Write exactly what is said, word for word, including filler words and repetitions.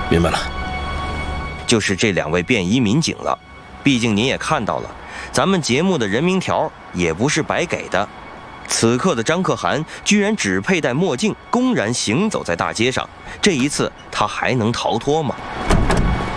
明白了， 就是这两位便衣民警了。毕竟您也看到了，咱们节目的人名条也不是白给的。此刻的张可汗居然只佩戴墨镜，公然行走在大街上，这一次他还能逃脱吗？